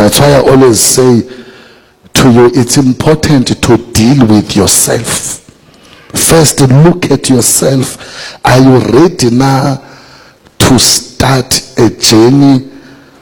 That's why I always say to you, it's important to deal with yourself. First, look at yourself. Are you ready now to start a journey,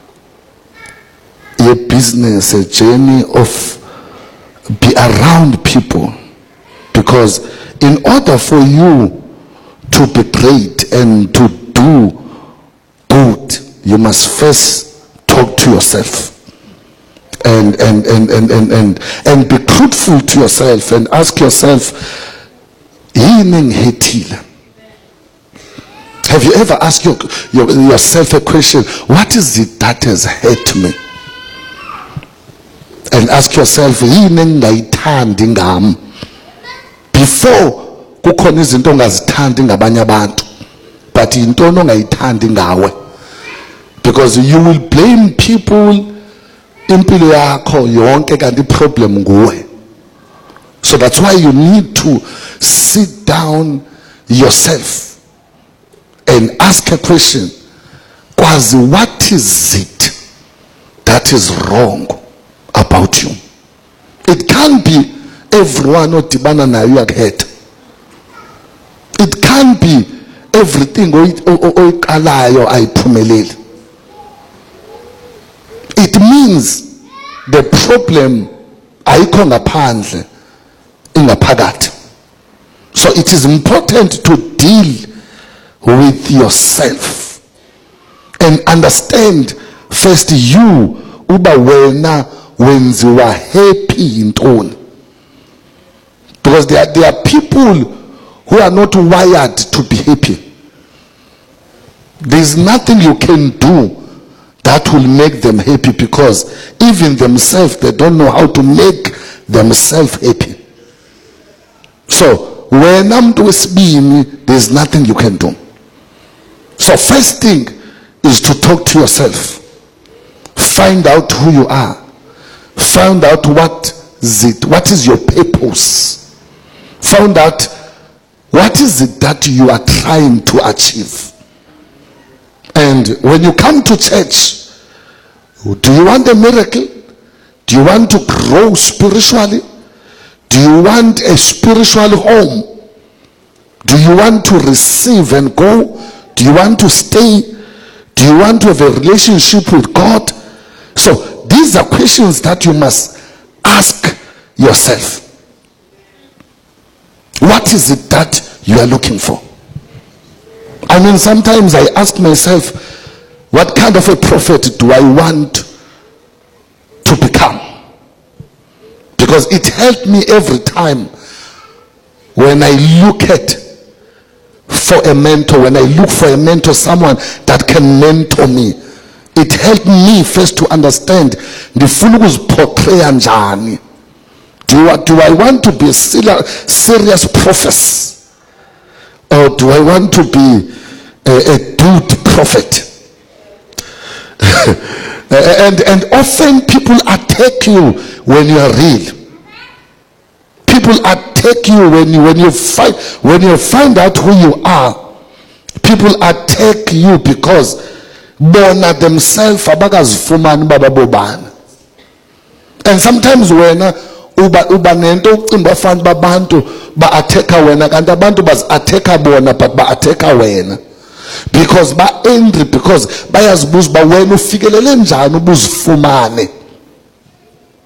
a business, a journey of be around people? Because in order for you to be great and to do good, you must first talk to yourself and be truthful to yourself and ask yourself, have you ever asked yourself a question, what is it that has hurt me? And ask yourself, before kukhona izinto ongazithandi ngabanye abantu, but intoni ongayithandi ngawe? Because you will blame people impilo yakho yonke kanti problem nguwe. So that's why you need to sit down yourself and ask a question, Kwazi, what is it that is wrong about you? It can't be everyone odibana nayo yakhetha. It can't be everything oyiqalayo ayiphumeleli. It means the problem ayikho ngaphandle, ingaphakathi. So it is important to deal with yourself and understand first you uba wena wenziwa happy intoni. Because there are people who are not wired to be happy. There is nothing you can do that will make them happy, because even themselves, they don't know how to make themselves happy. So when I'm doing speaking, there is nothing you can do. So first thing is to talk to yourself. Find out who you are. Find out what is your purpose. Find out what is it that you are trying to achieve. And when you come to church, do you want a miracle? Do you want to grow spiritually? Do you want a spiritual home? Do you want to receive and go? Do you want to stay? Do you want to have a relationship with God? So these are questions that you must ask yourself. What is it that you are looking for? I mean, sometimes I ask myself, what kind of a prophet do I want to become? Because it helped me every time when I look for a mentor, someone that can mentor me. It helped me first to understand the full portray njani. Do I want to be a serious prophet? Or do I want to be a dude prophet? and often people attack you when you are real. People attack you when you find out who you are. People attack you because bona themselves abakazifumani bababobana. And sometimes when uba nento ucimba fan babantu ba attacker wena kanti abantu baz attacker bona but ba attacker wena, because ba angry, because bayazibuza ba wena ufikelele njani ubuzifumane.